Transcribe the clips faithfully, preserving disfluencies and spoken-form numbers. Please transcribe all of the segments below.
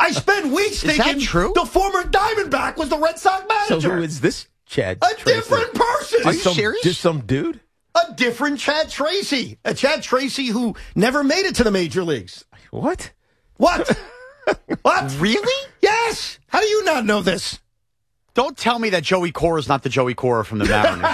I spent weeks is thinking that true? the former Diamondback was the Red Sox manager. So who is this Chad A Tracy? different person. Are you some, serious? Just some dude? A different Chad Tracy. A Chad Tracy who never made it to the major leagues. What? What? What? Really? Yes. How do you not know this? Don't tell me that Joey Cora is not the Joey Cora from the Mariners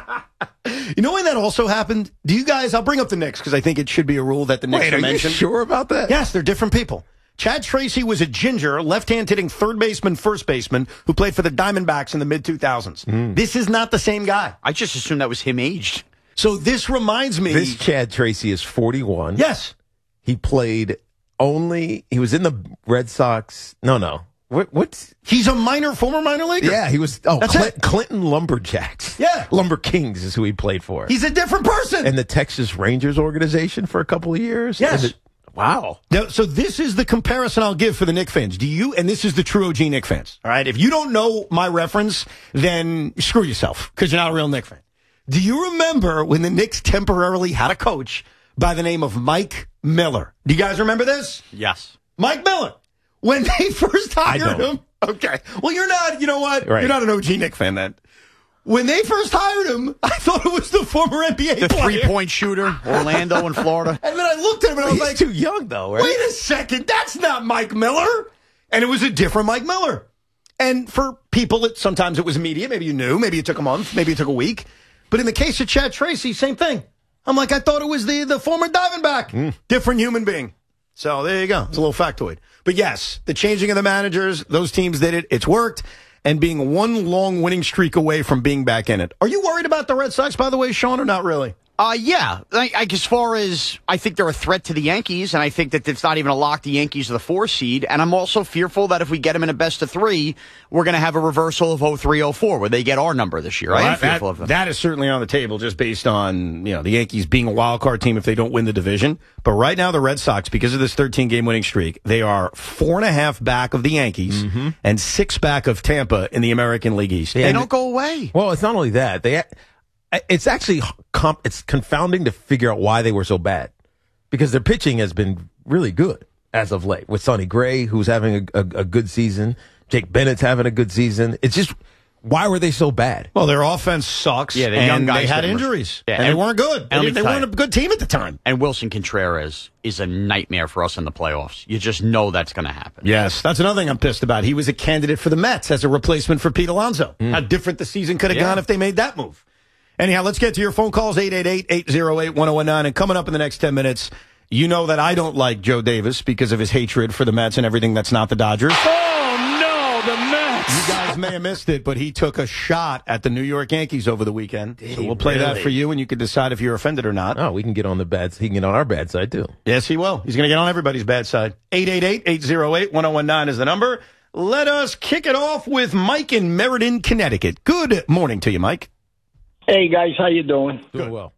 either. You know when that also happened? Do you guys, I'll bring up the Knicks because I think it should be a rule that the Knicks Wait, are are you mentioned. sure about that? Yes, they're different people. Chad Tracy was a ginger, left-hand hitting third baseman, first baseman, who played for the Diamondbacks in the mid two thousands. Mm. This is not the same guy. I just assumed that was him aged. So this reminds me. This Chad Tracy is forty-one. Yes. He played only, he was in the Red Sox. No, no. What? What's? He's a minor, former minor leaguer. Yeah, he was. Oh, That's Clint, it. Clinton Lumberjacks. Yeah. Lumber Kings is who he played for. He's a different person. and the Texas Rangers organization for a couple of years. Yes. And it- wow. Now, so this is the comparison I'll give for the Knicks fans. Do you, and this is the true O G Knicks fans, all right? If you don't know my reference, then screw yourself, because you're not a real Knicks fan. Do you remember when the Knicks temporarily had a coach by the name of Mike Miller? Do you guys remember this? Yes. Mike Miller. When they first hired don't. him. Okay. Well, you're not, you know what? Right. You're not an O G Knicks fan then. When they first hired him, I thought it was the former N B A The player. three-point shooter, Orlando in Florida. And then I looked at him and I was He's like, too young, though, right? wait a second, that's not Mike Miller. And it was a different Mike Miller. And for people, it, sometimes it was immediate. Maybe you knew. Maybe it took a month. Maybe it took a week. But in the case of Chad Tracy, same thing. I'm like, I thought it was the, the former Diamondback. Mm. Different human being. So there you go. It's a little factoid. But yes, the changing of the managers, those teams did it. It's worked. And being one long winning streak away from being back in it. Are you worried about the Red Sox, by the way, Sean, or not really? Uh, yeah. Like, like, as far as I think they're a threat to the Yankees, and I think that it's not even a lock. The Yankees are the four seed, and I'm also fearful that if we get them in a best of three, we're going to have a reversal of oh three oh four, where they get our number this year. Well, I am that, fearful that, of them. That is certainly on the table, just based on you know the Yankees being a wild card team if they don't win the division. But right now, the Red Sox, because of this thirteen game winning streak, they are four and a half back of the Yankees mm-hmm. and six back of Tampa in the American League East. They and don't go away. Well, it's not only that. They, it's actually comp, it's confounding to figure out why they were so bad, because their pitching has been really good as of late. With Sonny Gray, who's having a, a, a good season, Jake Bennett's having a good season. It's just, why were they so bad? Well, their offense sucks. Yeah, the and young guys they had that were- injuries, Yeah, and, and- they weren't good. and let They, me they tell weren't you. a good team at the time. And Wilson Contreras is a nightmare for us in the playoffs. You just know that's going to happen. Yes, that's another thing I'm pissed about. He was a candidate for the Mets as a replacement for Pete Alonso. Mm. How different the season could have Yeah. gone if they made that move. Anyhow, let's get to your phone calls, eight eight eight, eight oh eight, one oh one nine. And coming up in the next ten minutes, you know that I don't like Joe Davis because of his hatred for the Mets and everything that's not the Dodgers. Oh, no, the Mets. You guys may have missed it, but he took a shot at the New York Yankees over the weekend. Did so he we'll play that really? for you, and you can decide if you're offended or not. Oh, we can get on the bad. He can get on our bad side too. Yes, he will. He's going to get on everybody's bad side. eight eight eight, eight oh eight, one oh one nine is the number. Let us kick it off with Mike in Meriden, Connecticut. Good morning to you, Mike. Hey guys, how you doing? Doing well.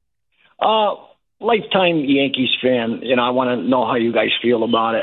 Uh, lifetime Yankees fan. You know, I want to know how you guys feel about it.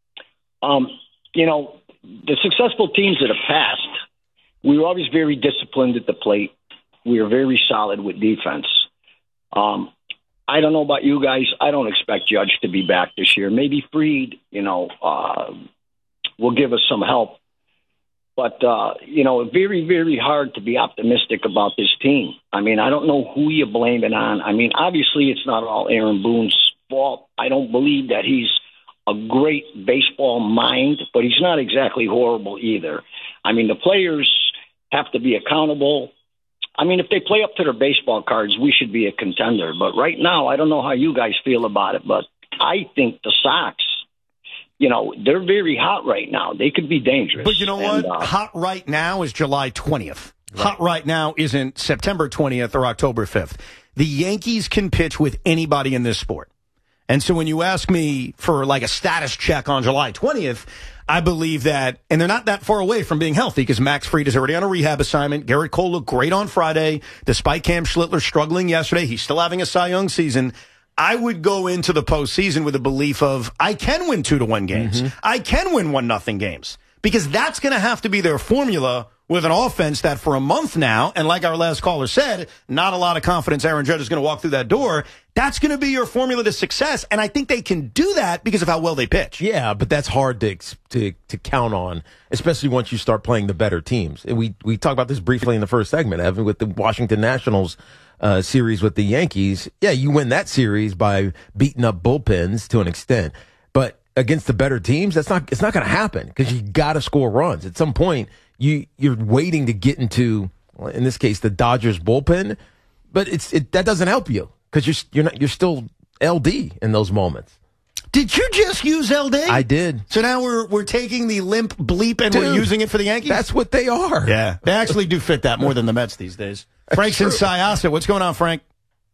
Um, you know, the successful teams of the past, we were always very disciplined at the plate. We were very solid with defense. Um, I don't know about you guys. I don't expect Judge to be back this year. Maybe Fried, you know, uh, will give us some help. But, uh, you know, very, very hard to be optimistic about this team. I mean, I don't know who you blame it on. I mean, obviously it's not all Aaron Boone's fault. I don't believe that he's a great baseball mind, but he's not exactly horrible either. I mean, the players have to be accountable. I mean, if they play up to their baseball cards, we should be a contender. But right now, I don't know how you guys feel about it, but I think the Sox, you know, they're very hot right now. They could be dangerous. But you know And, what? uh, Hot right now is July twentieth. Hot right now isn't September twentieth or October fifth. The Yankees can pitch with anybody in this sport. And so when you ask me for like a status check on July twentieth, I believe that, and they're not that far away from being healthy because Max Fried is already on a rehab assignment. Garrett Cole looked great on Friday. Despite Cam Schlittler struggling yesterday, he's still having a Cy Young season. I would go into the postseason with a belief of I can win two to one games. Mm-hmm. I can win one nothing games because that's going to have to be their formula with an offense that for a month now, and like our last caller said, not a lot of confidence Aaron Judge is going to walk through that door. That's going to be your formula to success, and I think they can do that because of how well they pitch. Yeah, but that's hard to to to count on, especially once you start playing the better teams. And we we talked about this briefly in the first segment, Evan, with the Washington Nationals uh, series with the Yankees. Yeah, you win that series by beating up bullpens to an extent, but against the better teams, that's not it's not going to happen because you got to score runs at some point. You you're waiting to get into, in this case, the Dodgers bullpen, but it's it that doesn't help you because you're you're not you're still L D in those moments. Did you just use L D? I did. So now we're we're taking the limp bleep and Dude, we're using it for the Yankees? That's what they are. Yeah. They actually do fit that more than the Mets these days. Frank's in Syosset. What's going on, Frank?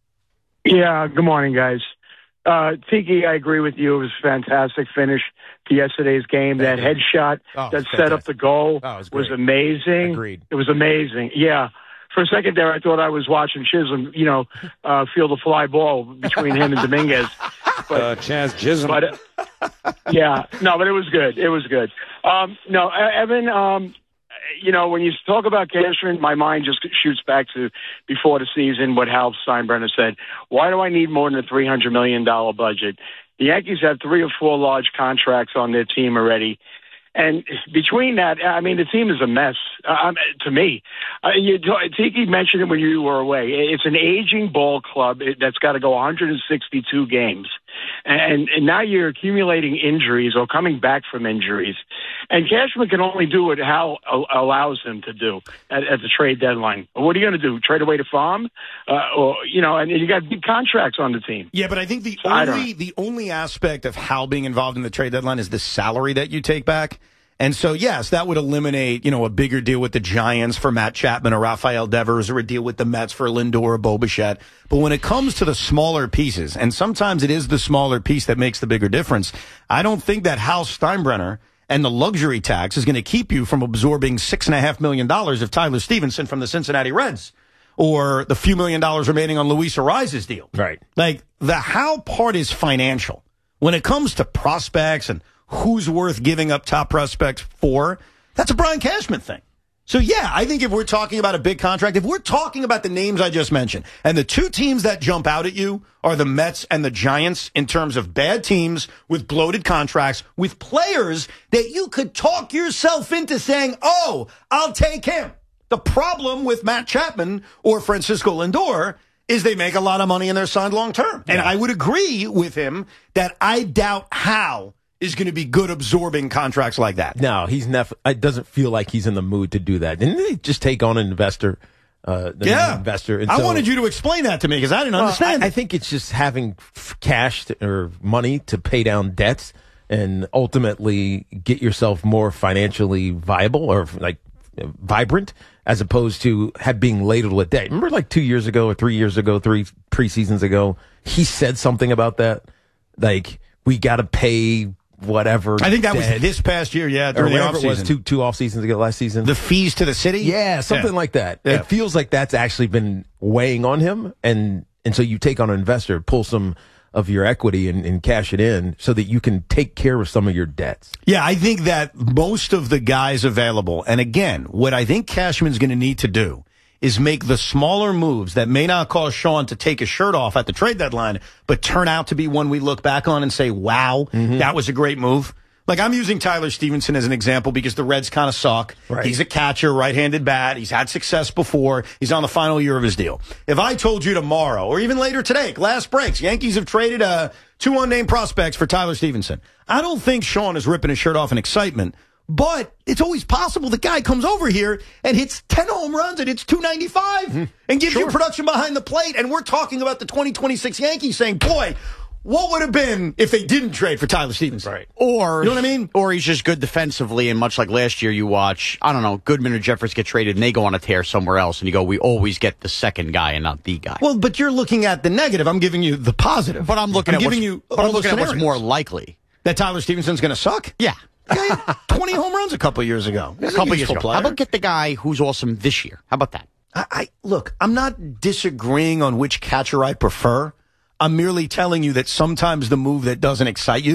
Yeah, good morning, guys. Uh, Tiki, I agree with you. It was a fantastic finish to yesterday's game. That headshot oh, that set up the goal oh, was, was amazing. Agreed. It was amazing. Yeah. For a second there, I thought I was watching Chisholm, you know, uh, field a fly ball between him and Dominguez. But, uh, Chaz Chisholm. But, uh, yeah, no, but it was good. It was good. Um, no, Evan, um, you know, when you talk about Cashman, my mind just shoots back to before the season what Hal Steinbrenner said. Why do I need more than a three hundred million dollars budget? The Yankees have three or four large contracts on their team already. And between that, I mean, the team is a mess uh, to me. Uh, you, Tiki mentioned it when you were away. It's an aging ball club that's got to go one hundred sixty-two games. And, and now you're accumulating injuries or coming back from injuries. And Cashman can only do what Hal allows him to do at, at the trade deadline. What are you going to do? Trade away the farm? Uh, or, you know, and you got big contracts on the team. Yeah, but I think the so only the only aspect of Hal being involved in the trade deadline is the salary that you take back. And so, yes, that would eliminate, you know, a bigger deal with the Giants for Matt Chapman or Rafael Devers or a deal with the Mets for Lindor or Bo Bichette. But when it comes to the smaller pieces, and sometimes it is the smaller piece that makes the bigger difference, I don't think that Hal Steinbrenner and the luxury tax is going to keep you from absorbing six and a half million dollars of Tyler Stevenson from the Cincinnati Reds or the few million dollars remaining on Luis Ariza's deal. Right. Like, the Hal part is financial. When it comes to prospects and who's worth giving up top prospects for, that's a Brian Cashman thing. So, yeah, I think if we're talking about a big contract, if we're talking about the names I just mentioned, and the two teams that jump out at you are the Mets and the Giants in terms of bad teams with bloated contracts, with players that you could talk yourself into saying, oh, I'll take him. The problem with Matt Chapman or Francisco Lindor is they make a lot of money and they're signed long term. Yeah. And I would agree with him that I doubt how is going to be good absorbing contracts like that. No, he's never. It doesn't feel like he's in the mood to do that. Didn't they just take on an investor? Uh, yeah, investor. And I so, wanted you to explain that to me because I didn't well, understand. I, I I think it's just having f- cash to, or money to pay down debts and ultimately get yourself more financially viable or like vibrant, as opposed to have being ladled with debt. Remember, like two years ago or three years ago, three preseasons ago, he said something about that, like we got to pay. Whatever. I think that debt. was this past year, yeah, or during the whatever off it was, season. two two off seasons ago, last season. The fees to the city, yeah, something yeah. like that. Yeah. It feels like that's actually been weighing on him, and and so you take on an investor, pull some of your equity and, and cash it in, so that you can take care of some of your debts. Yeah, I think that most of the guys available, and again, what I think Cashman's going to need to do is make the smaller moves that may not cause Sean to take his shirt off at the trade deadline, but turn out to be one we look back on and say, wow, mm-hmm. that was a great move. Like, I'm using Tyler Stevenson as an example because the Reds kind of suck. Right. He's a catcher, right-handed bat. He's had success before. He's on the final year of his deal. If I told you tomorrow, or even later today, glass breaks, Yankees have traded uh, two unnamed prospects for Tyler Stevenson, I don't think Sean is ripping his shirt off in excitement. But it's always possible the guy comes over here and hits ten home runs and hits two ninety-five mm-hmm. and gives sure. you production behind the plate. And we're talking about the twenty twenty-six Yankees saying, boy, what would have been if they didn't trade for Tyler Stevenson? Right. Or, you know what I mean? Or he's just good defensively, and much like last year, you watch, I don't know, Goodman or Jeffers get traded, and they go on a tear somewhere else, and you go, we always get the second guy and not the guy. Well, but you're looking at the negative. I'm giving you the positive. But I'm looking I'm at giving what's, you but I'm looking at scenarios. what's more likely. That Tyler Stevenson's going to suck? Yeah. Yeah, twenty home runs a couple years ago. He's a couple a years ago. player. How about get the guy who's awesome this year? How about that? I, I look, I'm not disagreeing on which catcher I prefer. I'm merely telling you that sometimes the move that doesn't excite you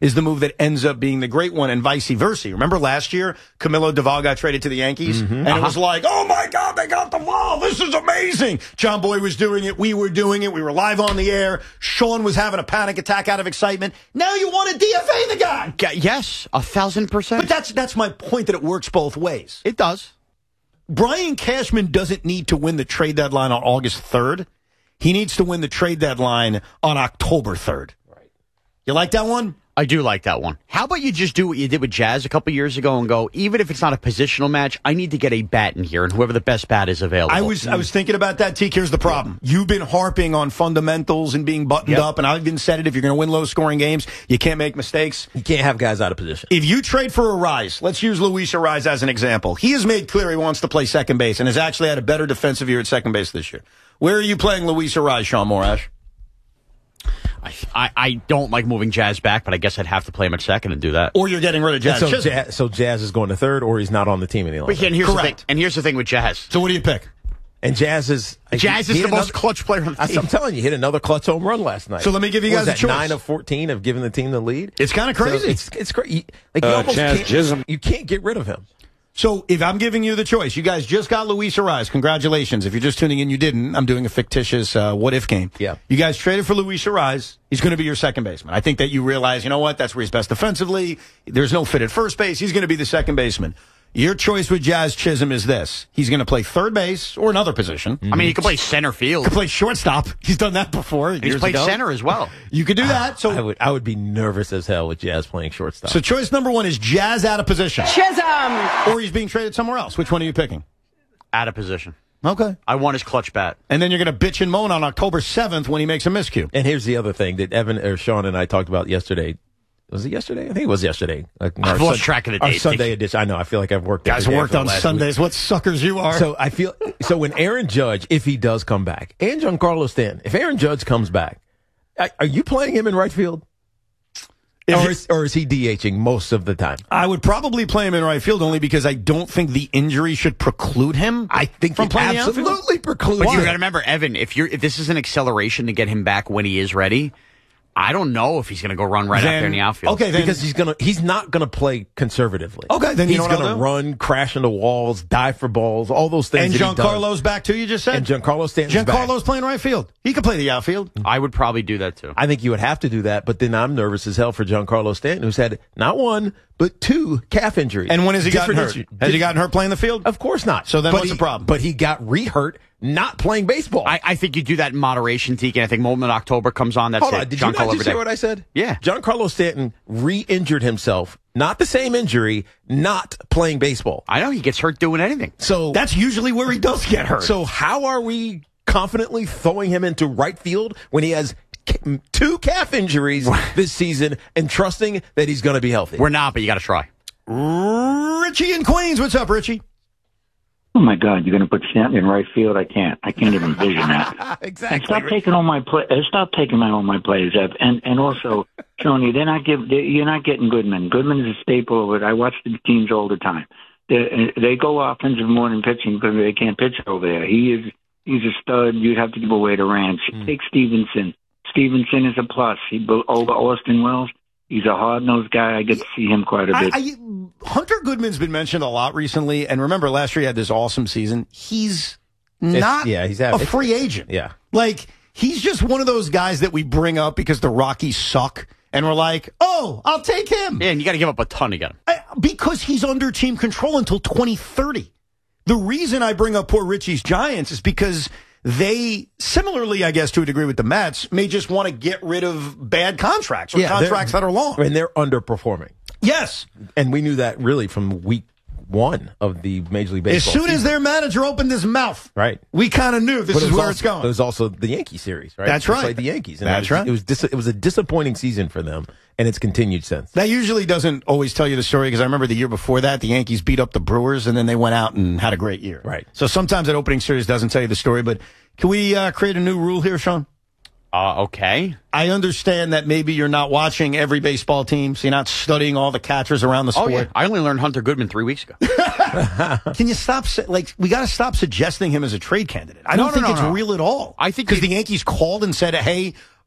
is the move that ends up being the great one, and vice versa. Remember last year, Camilo Doval got traded to the Yankees, mm-hmm. and uh-huh. it was like, oh my God, they got Doval. This is amazing. John Boy was doing it. We were doing it. We were live on the air. Sean was having a panic attack out of excitement. Now you want to D F A the guy. Yes, a thousand percent. But that's, that's my point, that it works both ways. It does. Brian Cashman doesn't need to win the trade deadline on August third. He needs to win the trade deadline on October third. Right. You like that one? I do like that one. How about you just do what you did with Jazz a couple years ago and go, even if it's not a positional match, I need to get a bat in here, and whoever the best bat is available. I was I was thinking about that, Teak. Here's the problem. You've been harping on fundamentals and being buttoned yep. up, and I've even said it, if you're going to win low-scoring games, you can't make mistakes. You can't have guys out of position. If you trade for Arise, let's use Luis Arise as an example. He has made clear he wants to play second base and has actually had a better defensive year at second base this year. Where are you playing Luis Arise, Sean Morash? I, I, I don't like moving Jazz back, but I guess I'd have to play him at second and do that. Or you're getting rid of Jazz. So Jazz, so Jazz is going to third, or he's not on the team any longer. And here's Correct. The thing, and here's the thing with Jazz. So what do you pick? And Jazz is Jazz is the another, most clutch player on the team. I'm telling you, he hit another clutch home run last night. So let me give you what guys a choice. Nine of fourteen of giving the team the lead. It's kind of crazy. So it's it's crazy. Like you uh, almost Jazz can't, Jism. you can't get rid of him. So if I'm giving you the choice, you guys just got Luis Arise. Congratulations. If you're just tuning in, you didn't. I'm doing a fictitious uh, what-if game. Yeah. You guys traded for Luis Arise. He's going to be your second baseman. I think that you realize, you know what, that's where he's best defensively. There's no fit at first base. He's going to be the second baseman. Your choice with Jazz Chisholm is this. He's going to play third base or another position. Mm-hmm. I mean, he can play center field. He can play shortstop. He's done that before. He's played ago. center as well. You could do that. So I would I would be nervous as hell with Jazz playing shortstop. So choice number one is Jazz out of position. Chisholm! Or he's being traded somewhere else. Which one are you picking? Out of position. Okay. I want his clutch bat. And then you're going to bitch and moan on October seventh when he makes a miscue. And here's the other thing that Evan or Sean and I talked about yesterday. Was it yesterday? I think it was yesterday. Like I've lost track of the Our date. Sunday edition. I know. I feel like I've worked. Guys worked on Sundays. Week. What suckers you are. So I feel. So when Aaron Judge, if he does come back, and Giancarlo Stanton, if Aaron Judge comes back, are you playing him in right field? Or is, or is he DHing most of the time? I would probably play him in right field only because I don't think the injury should preclude him. I think from it playing absolutely precludes. But him. you got to remember, Evan, if you're if this is an acceleration to get him back when he is ready, I don't know if he's going to go run right then, out there in the outfield. Okay, then, because he's gonna he's not gonna play conservatively. Okay, then he's you know gonna run, crash into walls, dive for balls, all those things. And Giancarlo's back too. You just said. And Giancarlo Stanton's Giancarlo's playing right field. He could play the outfield. I would probably do that too. I think you would have to do that, but then I'm nervous as hell for Giancarlo Stanton, who's had not one but two calf injuries. And when has he gotten hurt? Injury. Has he gotten hurt playing the field? Of course not. So then but what's he, the problem? But he got re-hurt not playing baseball. I, I think you do that in moderation, Teak, and I think moment October comes on, that's Hold it. on, did John you not Call just say what I said? Yeah. Giancarlo Stanton re-injured himself. Not the same injury, not playing baseball. I know, he gets hurt doing anything. So that's usually where he does get hurt. So how are we confidently throwing him into right field when he has two calf injuries this season and trusting that he's going to be healthy? We're not, but you got to try. Richie in Queens. What's up, Richie? Oh my God! You're going to put Stanton in right field? I can't. I can't even envision that. Exactly. And stop taking all my play. Uh, stop taking my all my players. Ev. And and also, Tony, they're not give. They're, you're not getting Goodman. Goodman is a staple of it. I watch the teams all the time. They they go offensive more than pitching because they can't pitch over there. He is he's a stud. You'd have to give away to Ranch. Mm. Take Stevenson. Stevenson is a plus. He over Austin Wells. He's a hard-nosed guy. I get to see him quite a bit. I, I, Hunter Goodman's been mentioned a lot recently, and remember last year he had this awesome season. He's not it's, yeah, he's a free agent. Yeah. Like, he's just one of those guys that we bring up because the Rockies suck, and we're like, oh, I'll take him. Yeah, and you got to give up a ton to get him. I, because he's under team control until twenty thirty. The reason I bring up poor Richie's Giants is because they, similarly, I guess, to a degree with the Mets, may just want to get rid of bad contracts or yeah, contracts that are long. And they're underperforming. Yes. And we knew that really from week one of the Major League Baseball As soon season. as their manager opened his mouth, right, we kind of knew this but is where also, it's going. It was also the Yankee series, right? That's they right. Played the Yankees. And That's it was, right. It was, dis- it was a disappointing season for them, and it's continued since. That usually doesn't always tell you the story because I remember the year before that, the Yankees beat up the Brewers, and then they went out and had a great year. Right. So sometimes that opening series doesn't tell you the story, but can we uh, create a new rule here, Sean? Uh, okay. I understand that maybe you're not watching every baseball team, so you're not studying all the catchers around the Oh, sport. yeah. I only learned Hunter Goodman three weeks ago. Can you stop, like, we got to stop suggesting him as a trade candidate. I No, don't no, think no, it's no. real at all. I think Because it- the Yankees called and said, hey,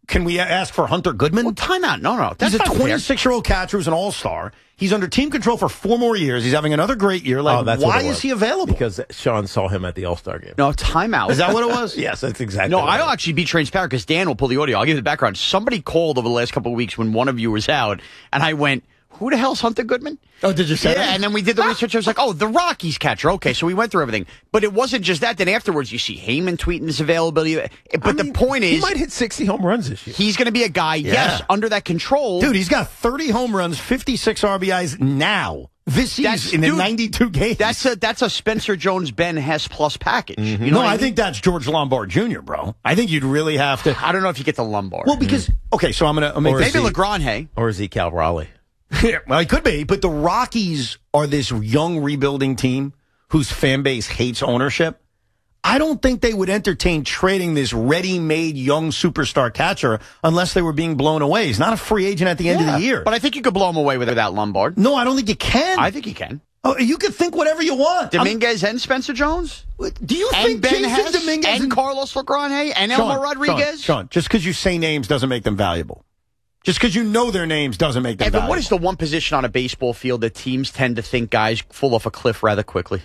can we ask for Hunter Goodman? Well, timeout. No, no. That's He's a not fair. twenty-six-year-old catcher who's an all-star. He's under team control for four more years. He's having another great year. Like, Oh, that's why what it is was. he available? Because Sean saw him at the All-Star game. No, timeout. Is that what it was? Yes, that's exactly No, what it I'll was. actually be transparent because Dan will pull the audio. I'll give you the background. Somebody called over the last couple of weeks when one of you was out, and I went, who the hell's Hunter Goodman? Oh, did you say Yeah, that? and then we did the research. I was like, oh, the Rockies catcher. Okay, so we went through everything. But it wasn't just that. Then afterwards, you see Heyman tweeting his availability. But I the mean, point he is, might hit sixty home runs this year. he's going to be a guy, yes, under that control. Dude, he's got thirty home runs, fifty-six R B Is now. This season That's- in the dude, ninety-two games. That's a that's a Spencer Jones Ben Hess plus package. You know no, what I mean? think that's George Lombard Junior, bro. I think you'd really have to. I don't know if you get the Lombard. Well, because okay, so I'm gonna I'll make Or this. maybe is he- LeGrand. Or is he Cal Raleigh? Yeah, well, it could be, but the Rockies are this young rebuilding team whose fan base hates ownership. I don't think they would entertain trading this ready-made young superstar catcher unless they were being blown away. He's not a free agent at the end of the year. But I think you could blow him away without Lombard. no, I don't think you can. I think he can. oh, you can think whatever you want. I'm- Dominguez and Spencer Jones? do you And think Ben Jason Hess Dominguez and Carlos LeGrand and Elmer Sean, Rodriguez? Sean, Sean, just because you say names doesn't make them valuable. Just because you know their names doesn't make them Evan, valuable. what is the one position on a baseball field that teams tend to think guys fall off a cliff rather quickly?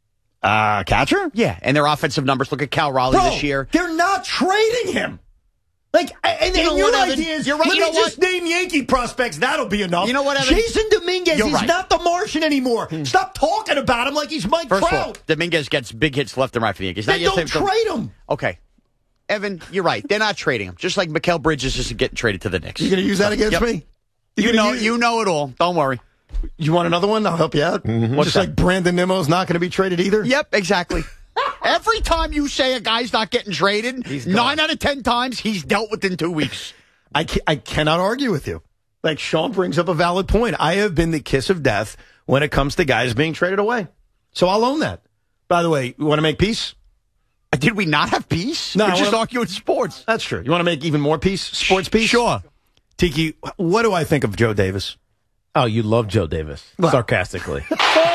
Uh, catcher? Yeah, and their offensive numbers. Look at Cal Raleigh Bro, this year. they're not trading him. Like, and, You know and your what, Evan? idea is, You're right. let You me know just name Yankee prospects. That'll be enough. You know what, Evan? Jason Dominguez You're is right. not the Martian anymore. Stop talking about him like he's Mike First of Trout. all, Dominguez gets big hits left and right for the Yankees. Now, They yes, don't they've- trade him. Okay. Evan, you're right. They're not trading him. Just like Mikal Bridges isn't getting traded to the Knicks. You going to use that against Yep. me? You gonna know, use- you know it all. Don't worry. You want another one? I'll help you out. What's Just that? like Brandon Nimmo's not going to be traded either. Yep, exactly. Every time you say a guy's not getting traded, gone. nine out of ten times he's dealt within two weeks. I, ca- I cannot argue with you. Like, Sean brings up a valid point. I have been the kiss of death when it comes to guys being traded away. So I'll own that. By the way, you want to make peace? Did we not have peace? No, We're I just wanna- arguing sports. That's true. You want to make even more peace? Sports peace? Sure. Tiki, what do I think of Joe Davis? Oh, you love Joe Davis. Sarcastically.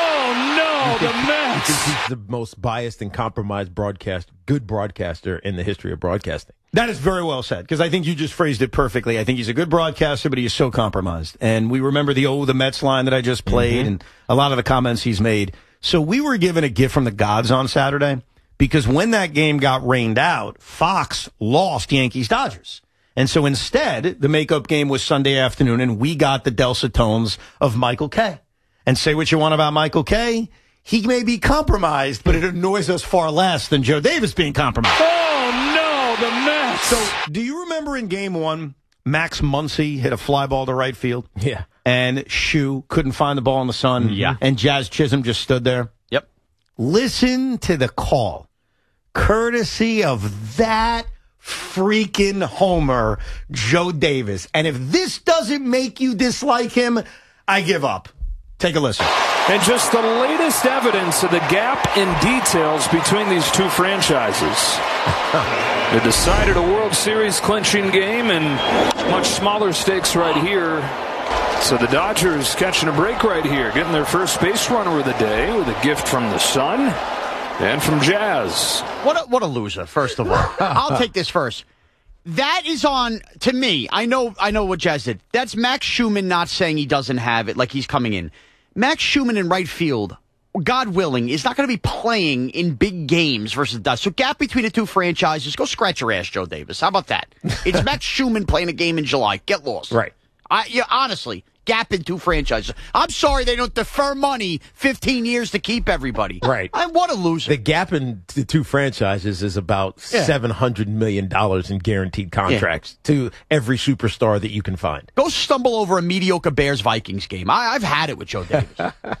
Oh, no, the I Mets. think he's the most biased and compromised broadcast, good broadcaster in the history of broadcasting. That is very well said, because I think you just phrased it perfectly. I think he's a good broadcaster, but he is so compromised. And we remember the Oh, the Mets line that I just played and a lot of the comments he's made. So we were given a gift from the gods on Saturday, because when that game got rained out, Fox lost Yankees-Dodgers. And so instead, the makeup game was Sunday afternoon, and we got the dulcet tones of Michael Kay. And say what you want about Michael Kay, he may be compromised, but it annoys us far less than Joe Davis being compromised. Oh, no, the Mets. So, do you remember in game one, Max Muncy hit a fly ball to right field? Yeah. And Shu couldn't find the ball in the sun? Yeah. And Jazz Chisholm just stood there? Yep. Listen to the call. Courtesy of that freaking homer, Joe Davis. And if this doesn't make you dislike him, I give up. Take a listen. And just the latest evidence of the gap in details between these two franchises. They decided a World Series clinching game and much smaller stakes right here. So the Dodgers catching a break right here, getting their first base runner of the day with a gift from the Sun and from Jazz. What a, what a loser, first of all. I'll take this first. That is on, to me, I know I know what Jazz did. That's Max Schumann not saying he doesn't have it, like he's coming in. Max Schumann in right field, God willing, is not going to be playing in big games versus the Dodgers. So gap between the two franchises, go scratch your ass, Joe Davis. How about that? It's Max Schumann playing a game in July. Get lost. Right. I, yeah, honestly, gap in two franchises. I'm sorry they don't defer money fifteen years to keep everybody. Right. I, what a loser. The gap in the two franchises is about Yeah. seven hundred million dollars in guaranteed contracts to every superstar that you can find. Go stumble over a mediocre Bears-Vikings game. I, I've had it with Joe Davis.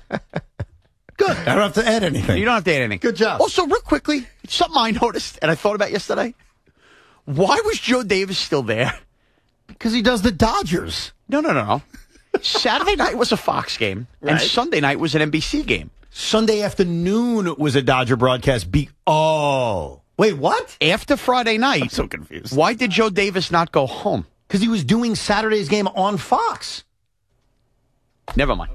Good. I don't have to add anything. You don't have to add anything. Good job. Also, real quickly, something I noticed and I thought about yesterday. Why was Joe Davis still there? Because he does the Dodgers. No, no, no, no. Saturday night was a Fox game, and Right. Sunday night was an N B C game. Sunday afternoon was a Dodger broadcast. Be- oh. Wait, what? After Friday night, I'm so confused. why did Joe Davis not go home? Because he was doing Saturday's game on Fox. Never mind.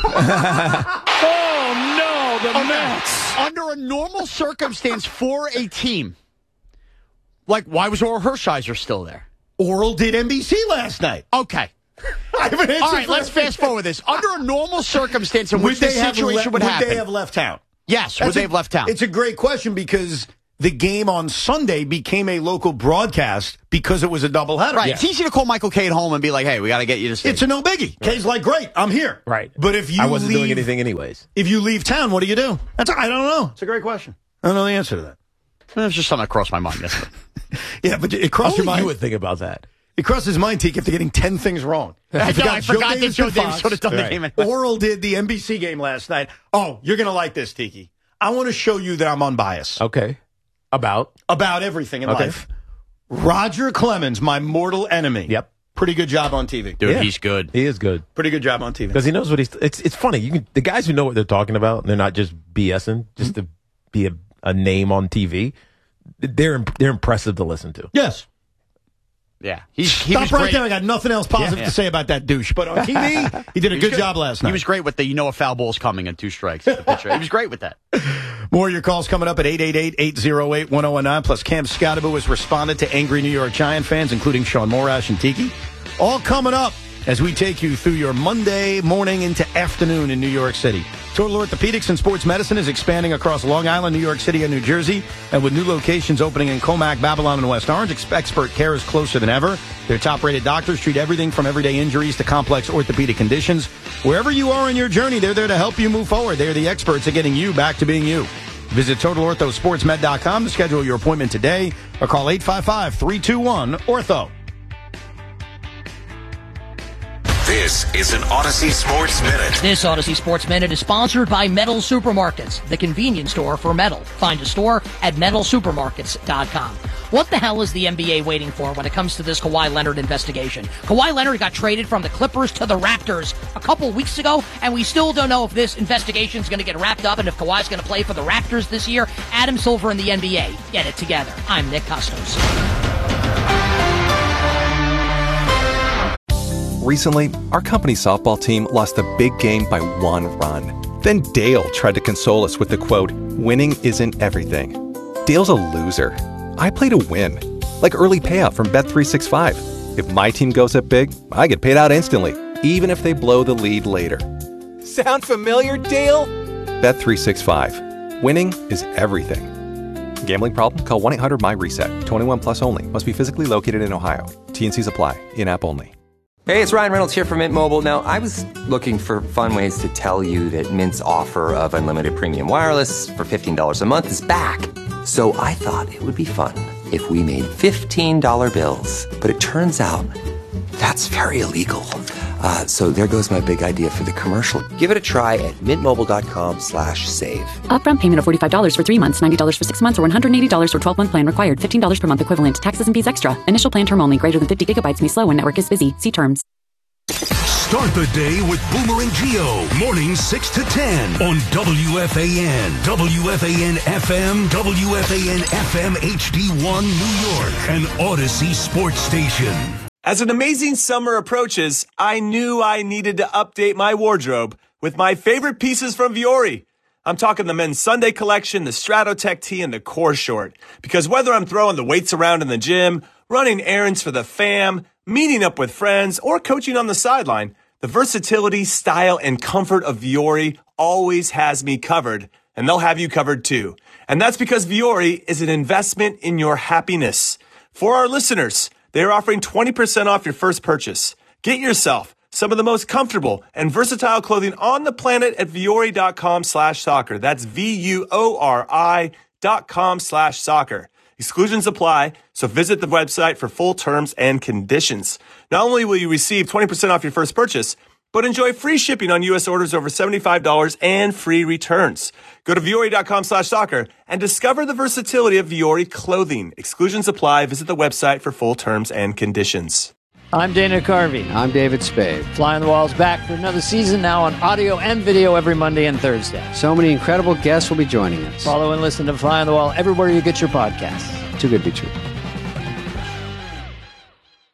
Oh, no, the Mets. Under a normal circumstance for a team, like, why was Oral Hershiser still there? Oral did N B C last night. Okay. I have an answer All right, for let's everything. fast forward this. Under a normal circumstance in Would which this they have situation le- would happen. Would they have left town? Yes, would That's they a- have left town? It's a great question because the game on Sunday became a local broadcast because it was a doubleheader. Right. It's easy to call Michael Kay at home and be like, hey, we got to get you to stay. It's a no biggie. Right. Kay's like, great, I'm here. Right. But if you I wasn't leave, doing anything anyways. If you leave town, what do you do? That's I don't know. It's a great question. I don't know the answer to that. That's just something that crossed my mind yesterday. Yeah, but it crossed Only your mind. you would think about that. It crossed his mind, Teak, after getting ten things wrong. I, know, I forgot that Joe Davis would have done Right. the game. Anyway. Oral did the N B C game last night. Oh, you're going to like this, Tiki. I want to show you that I'm unbiased. Okay. About? About everything in Okay. life. Roger Clemens, my mortal enemy. Yep. Pretty good job on T V. Dude, Yeah. he's good. He is good. Pretty good job on T V. Because he knows what he's. It's it's funny. You can the guys who know what they're talking about. And they're not just BSing just Mm-hmm. to be a, a name on T V. They're they're impressive to listen to. Yes. Yeah. He's, he Stop was right great. there. I got nothing else positive Yeah. to say about that douche. But on T V, he did a good, job last night. He was great with the, you know, a foul ball's coming and two strikes. The pitcher. He was great with that. More of your calls coming up at eight eight eight, eight oh eight, one oh one nine. Plus, Cam Scottaboo has responded to angry New York Giant fans, including Sean Morash and Tiki. All coming up as we take you through your Monday morning into afternoon in New York City. Total Orthopedics and Sports Medicine is expanding across Long Island, New York City, and New Jersey. And with new locations opening in Comac, Babylon, and West Orange, expert care is closer than ever. Their top-rated doctors treat everything from everyday injuries to complex orthopedic conditions. Wherever you are in your journey, they're there to help you move forward. They're the experts at getting you back to being you. Visit Total Ortho Sports Med dot com to schedule your appointment today or call eight five five, three two one, O R T H O. This is an Odyssey Sports Minute. This Odyssey Sports Minute is sponsored by Metal Supermarkets, the convenience store for metal. Find a store at metal supermarkets dot com. What the hell is the N B A waiting for when it comes to this Kawhi Leonard investigation? Kawhi Leonard got traded from the Clippers to the Raptors a couple weeks ago, and we still don't know if this investigation is going to get wrapped up and if Kawhi's going to play for the Raptors this year. Adam Silver and the N B A. Get it together. I'm Nick Costos. Recently, our company's softball team lost a big game by one run. Then Dale tried to console us with the quote, "Winning isn't everything." Dale's a loser. I play to win. Like early payout from Bet three sixty-five. If my team goes up big, I get paid out instantly, even if they blow the lead later. Sound familiar, Dale? Bet three sixty-five. Winning is everything. Gambling problem? Call one eight hundred M Y reset. twenty-one plus only. Must be physically located in Ohio. T and Cs apply. In-app only. Hey, it's Ryan Reynolds here from Mint Mobile. Now, I was looking for fun ways to tell you that Mint's offer of unlimited premium wireless for fifteen dollars a month is back. So I thought it would be fun if we made fifteen dollar bills. But it turns out that's very illegal. Uh, so there goes my big idea for the commercial. Give it a try at mintmobile.com slash save. Upfront payment of forty-five dollars for three months, ninety dollars for six months, or one hundred eighty dollars for twelve-month plan required. fifteen dollars per month equivalent. Taxes and fees extra. Initial plan term only. Greater than fifty gigabytes may slow when network is busy. See terms. Start the day with Boomer and Gio. Mornings six to ten on W F A N. W F A N F M, W F A N F M H D one New York, an Odyssey sports station. As an amazing summer approaches, I knew I needed to update my wardrobe with my favorite pieces from Vuori. I'm talking the men's Sunday collection, the Stratotech tee, and the core short. Because whether I'm throwing the weights around in the gym, running errands for the fam, meeting up with friends, or coaching on the sideline, the versatility, style, and comfort of Vuori always has me covered, and they'll have you covered too. And that's because Vuori is an investment in your happiness. For our listeners, they are offering twenty percent off your first purchase. Get yourself some of the most comfortable and versatile clothing on the planet at Vuori.com slash soccer. That's V-U-O-R-I dot com slash soccer. Exclusions apply, so visit the website for full terms and conditions. Not only will you receive twenty percent off your first purchase, but enjoy free shipping on U S orders over seventy-five dollars and free returns. Go to Vuori.com slash soccer and discover the versatility of Vuori clothing. Exclusions apply. Visit the website for full terms and conditions. I'm Dana Carvey. I'm David Spade. Fly on the Wall's back for another season now on audio and video every Monday and Thursday. So many incredible guests will be joining us. Follow and listen to Fly on the Wall everywhere you get your podcasts. Too good to be true.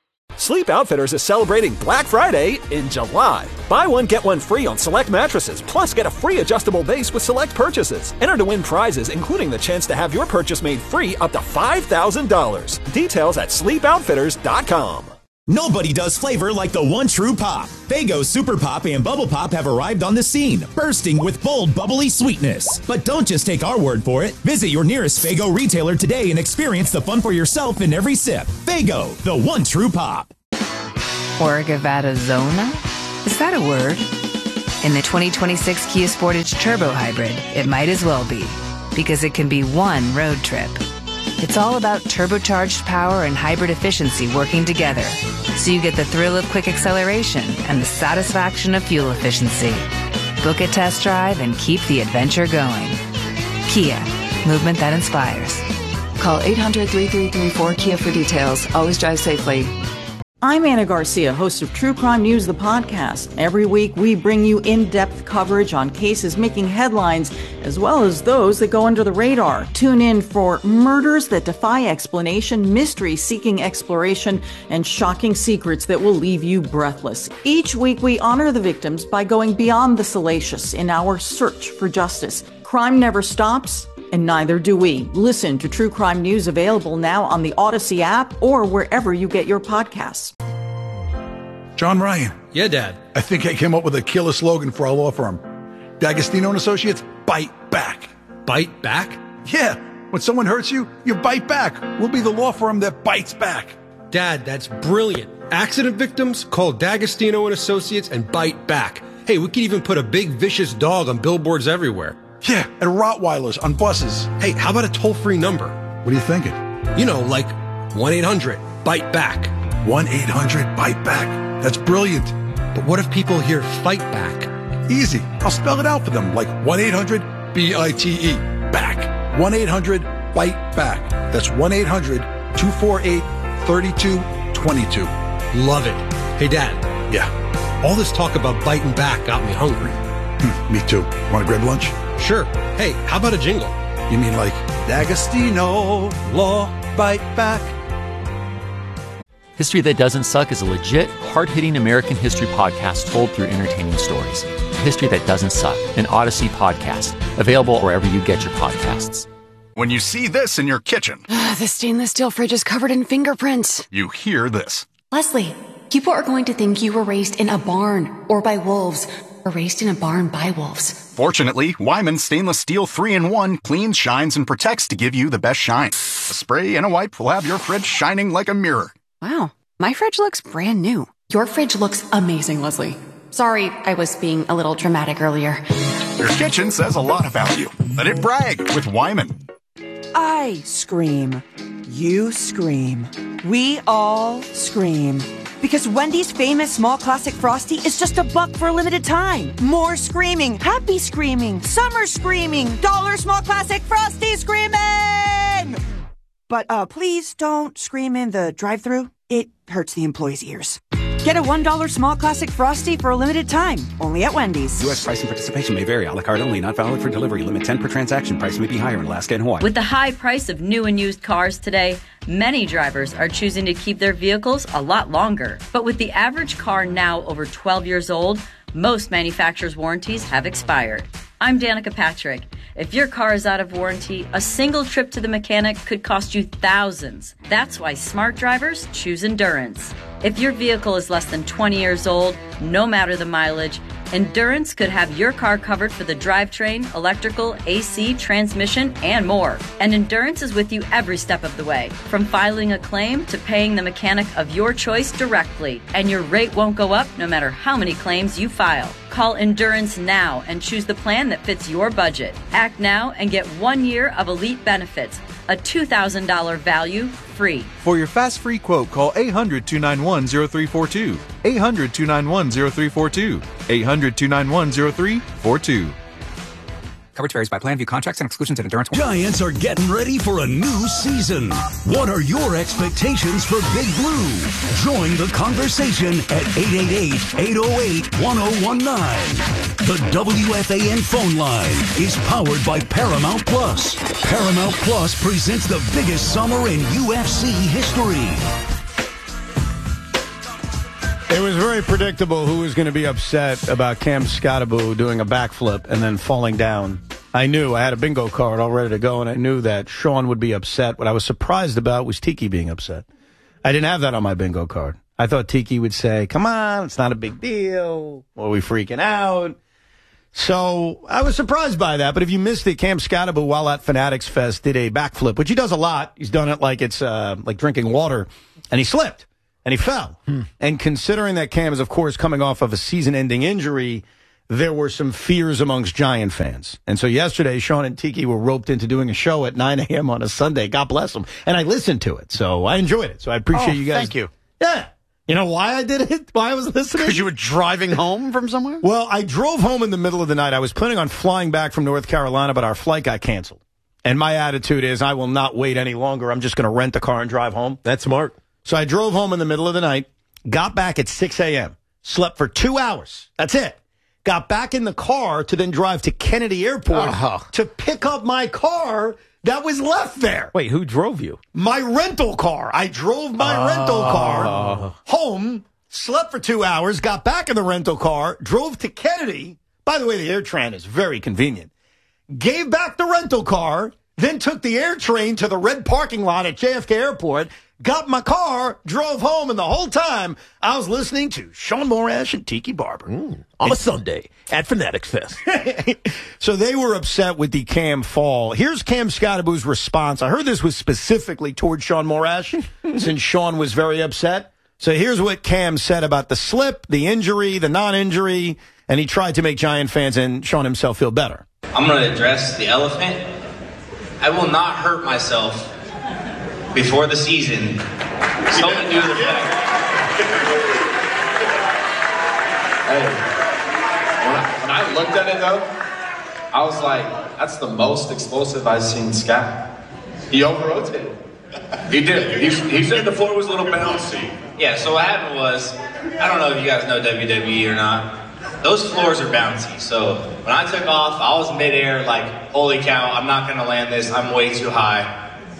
Sleep Outfitters is celebrating Black Friday in July. Buy one, get one free on select mattresses, plus get a free adjustable base with select purchases. Enter to win prizes, including the chance to have your purchase made free up to five thousand dollars. Details at sleep outfitters dot com. Nobody does flavor like the one true pop. Faygo Super Pop and Bubble Pop have arrived on the scene, bursting with bold, bubbly sweetness. But don't just take our word for it. Visit your nearest Faygo retailer today and experience the fun for yourself in every sip. Faygo, the one true pop. Orgavada Zona? Is that a word? In the twenty twenty-six Kia Sportage Turbo Hybrid, it might as well be, because it can be one road trip. It's all about turbocharged power and hybrid efficiency working together, so you get the thrill of quick acceleration and the satisfaction of fuel efficiency. Book a test drive and keep the adventure going. Kia, movement that inspires. Call eight hundred, three three three, four Kia for details. Always drive safely. I'm Anna Garcia, host of True Crime News, the podcast. Every week, we bring you in-depth coverage on cases making headlines, as well as those that go under the radar. Tune in for murders that defy explanation, mysteries seeking exploration, and shocking secrets that will leave you breathless. Each week, we honor the victims by going beyond the salacious in our search for justice. Crime never stops, and neither do we. Listen to True Crime News, available now on the Odyssey app or wherever you get your podcasts. John Ryan. Yeah, Dad. I think I came up with a killer slogan for our law firm. D'Agostino and Associates, bite back. Bite back? Yeah. When someone hurts you, you bite back. We'll be the law firm that bites back. Dad, that's brilliant. Accident victims, call D'Agostino and Associates and bite back. Hey, we could even put a big vicious dog on billboards everywhere. Yeah, and Rottweilers on buses. Hey, how about a toll-free number? What are you thinking? You know, like one eight hundred bite back. one eight hundred bite back. That's brilliant. But what if people hear fight back? Easy. I'll spell it out for them, like one eight hundred B I T E, back. one eight hundred bite back. That's one eight hundred, two four eight, three two two two. Love it. Hey, Dad. Yeah? All this talk about biting back got me hungry. Hmm, me too. Want to grab lunch? Sure. Hey, how about a jingle? You mean like D'Agostino, law, bite back? History That Doesn't Suck is a legit, hard-hitting American history podcast told through entertaining stories. History That Doesn't Suck, an Odyssey podcast, available wherever you get your podcasts. When you see this in your kitchen, the stainless steel fridge is covered in fingerprints. You hear this. Leslie, people are going to think you were raised in a barn or by wolves, or raised in a barn by wolves. Fortunately, Wyman Stainless Steel three in one cleans, shines, and protects to give you the best shine. A spray and a wipe will have your fridge shining like a mirror. Wow, my fridge looks brand new. Your fridge looks amazing, Leslie. Sorry, I was being a little dramatic earlier. Your kitchen says a lot about you. Let it brag with Wyman. I scream. You scream. We all scream. Because Wendy's famous small classic Frosty is just a buck for a limited time. More screaming, happy screaming, summer screaming, dollar small classic Frosty screaming! But uh, please don't scream in the drive-thru. It hurts the employees' ears. Get a one dollar small classic Frosty for a limited time, only at Wendy's. U S price and participation may vary. A la carte only, not valid for delivery. Limit ten per transaction. Price may be higher in Alaska and Hawaii. With the high price of new and used cars today, many drivers are choosing to keep their vehicles a lot longer. But with the average car now over twelve years old, most manufacturers' warranties have expired. I'm Danica Patrick. If your car is out of warranty, a single trip to the mechanic could cost you thousands. That's why smart drivers choose Endurance. If your vehicle is less than twenty years old, no matter the mileage, Endurance could have your car covered for the drivetrain, electrical, A C, transmission, and more. And Endurance is with you every step of the way, from filing a claim to paying the mechanic of your choice directly. And your rate won't go up no matter how many claims you file. Call Endurance now and choose the plan that fits your budget. Act now and get one year of elite benefits, a two thousand dollars value free. For your fast free quote, call eight hundred, two nine one, zero three four two. eight hundred, two nine one, zero three four two. eight hundred, two nine one, zero three four two. Coverage varies by plan. View contracts and exclusions at Endurance. Giants are getting ready for a new season. What are your expectations for Big Blue? Join the conversation at eight eight eight, eight oh eight, one oh one nine. The W F A N phone line is powered by Paramount Plus. Paramount Plus presents the biggest summer in U F C history. It was very predictable who was going to be upset about Cam Scottaboo doing a backflip and then falling down. I knew. I had a bingo card all ready to go, and I knew that Sean would be upset. What I was surprised about was Tiki being upset. I didn't have that on my bingo card. I thought Tiki would say, come on, it's not a big deal. Or are we freaking out? So I was surprised by that. But if you missed it, Cam Scottaboo, while at Fanatics Fest, did a backflip, which he does a lot. He's done it like it's uh, like drinking water. And he slipped. And he fell. Hmm. And considering that Cam is, of course, coming off of a season-ending injury, there were some fears amongst Giant fans. And so yesterday, Sean and Tiki were roped into doing a show at nine a.m. on a Sunday. God bless them. And I listened to it. So I enjoyed it. So I appreciate oh, you guys. Thank you. Yeah. You know why I did it? Why I was listening? Because you were driving home from somewhere? Well, I drove home in the middle of the night. I was planning on flying back from North Carolina, but our flight got canceled. And my attitude is I will not wait any longer. I'm just going to rent a car and drive home. That's smart. So I drove home in the middle of the night. Got back at six a.m., slept for two hours. That's it. Got back in the car to then drive to Kennedy Airport uh-huh. to pick up my car that was left there. Wait, who drove you? My rental car. I drove my uh, rental car home, slept for two hours, got back in the rental car, drove to Kennedy. By the way, the AirTran is very convenient. Gave back the rental car, then took the air train to the red parking lot at J F K Airport, got my car, drove home, and the whole time I was listening to Sean Morash and Tiki Barber. Mm, on a Sunday at Fanatics Fest. So they were upset with the Cam fall. Here's Cam Scottaboo's response. I heard this was specifically towards Sean Morash, since Sean was very upset. So here's what Cam said about the slip, the injury, the non-injury, and he tried to make Giant fans and Sean himself feel better. I'm going to address the elephant. I will not hurt myself before the season, solely due to the fact. Hey, when I, when I looked at it though, I was like, that's the most explosive I've seen Scott. He over-rotated. He did. He, he said the floor was a little bouncy. Yeah, so what happened was, I don't know if you guys know W W E or not, those floors are bouncy. So when I took off, I was midair like, holy cow, I'm not going to land this. I'm way too high.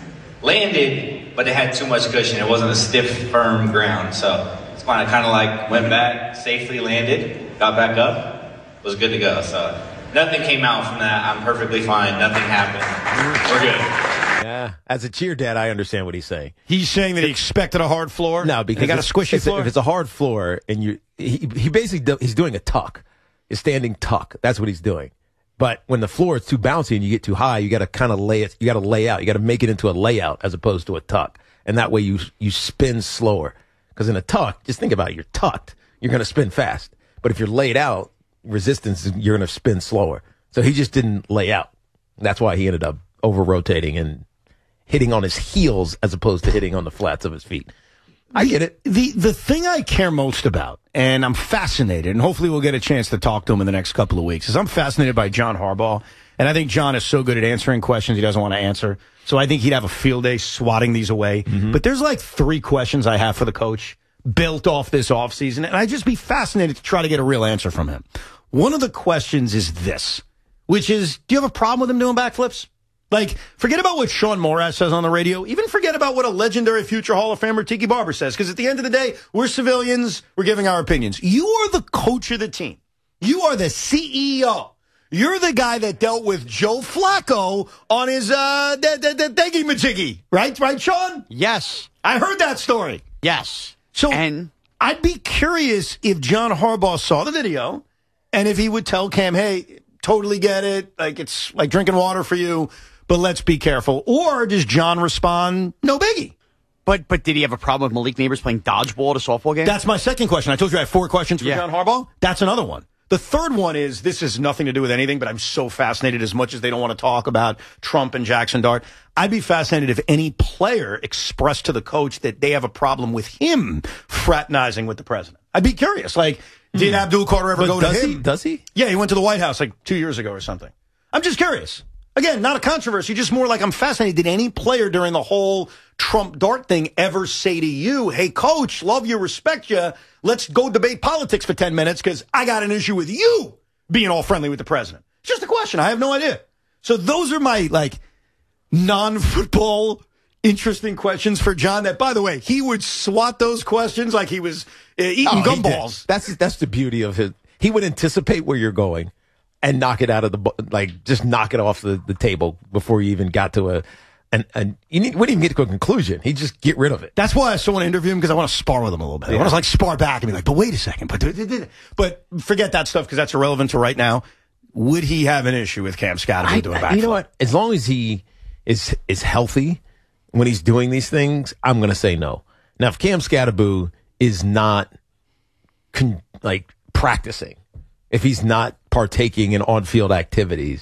Landed, but it had too much cushion. It wasn't a stiff, firm ground. So it's fine. I kind of like went back, safely landed, got back up, was good to go. So nothing came out from that. I'm perfectly fine. Nothing happened. We're good. Yeah. As a cheer dad, I understand what he's saying. He's saying that he expected a hard floor? No, because he got a squishy floor? If it's a hard floor and you, he, he basically, do, he's doing a tuck. He's standing tuck. That's what he's doing. But when the floor is too bouncy and you get too high, you got to kind of lay it. You got to lay out. You got to make it into a layout as opposed to a tuck, and that way you you spin slower. Because in a tuck, just think about it. You're tucked. You're going to spin fast. But if you're laid out, resistance, you're going to spin slower. So he just didn't lay out. That's why he ended up over rotating and hitting on his heels as opposed to hitting on the flats of his feet. I get it. The the thing I care most about, and I'm fascinated, and hopefully we'll get a chance to talk to him in the next couple of weeks, is I'm fascinated by John Harbaugh. And I think John is so good at answering questions he doesn't want to answer. So I think he'd have a field day swatting these away. Mm-hmm. But there's like three questions I have for the coach built off this offseason, and I'd just be fascinated to try to get a real answer from him. One of the questions is this, which is, do you have a problem with him doing backflips? Like, forget about what Sean Morash says on the radio. Even forget about what a legendary future Hall of Famer Tiki Barber says. Because at the end of the day, we're civilians. We're giving our opinions. You are the coach of the team. You are the C E O. You're the guy that dealt with Joe Flacco on his, uh, thingy-majiggy. Right? Right, Sean? Yes. I heard that story. Yes. So and I'd be curious if John Harbaugh saw the video and if he would tell Cam, hey, totally get it. Like, it's like drinking water for you. But let's be careful. Or does John respond, no biggie? But but did he have a problem with Malik Neighbors playing dodgeball at a softball game? That's my second question. I told you I have four questions for yeah. John Harbaugh. That's another one. The third one is, this has nothing to do with anything, but I'm so fascinated as much as they don't want to talk about Trump and Jackson Dart. I'd be fascinated if any player expressed to the coach that they have a problem with him fraternizing with the president. I'd be curious. Like, did hmm. Abdul Carter ever but go does to him? He, does he? Yeah, he went to the White House like two years ago or something. I'm just curious. Again, not a controversy, just more like I'm fascinated. Did any player during the whole Trump Dart thing ever say to you, hey, coach, love you, respect you, let's go debate politics for ten minutes because I got an issue with you being all friendly with the president? It's just a question. I have no idea. So those are my, like, non-football interesting questions for John that, by the way, he would swat those questions like he was uh, eating Oh, he gumballs. did. That's that's the beauty of his. He would anticipate where you're going and knock it out of the bu- like just knock it off the, the table before you even got to a and and you need, wouldn't even get to a conclusion. He'd just get rid of it. That's why I still want to interview him, because I want to spar with him a little bit. I Yeah. want to like spar back and be like, but wait a second, but but forget that stuff because that's irrelevant to right now. Would he have an issue with Cam Scotty doing a backflip? You know what? As long as he is is healthy when he's doing these things, I'm going to say no. Now, if Cam Scatterbo is not con- like practicing, if he's not partaking in on-field activities,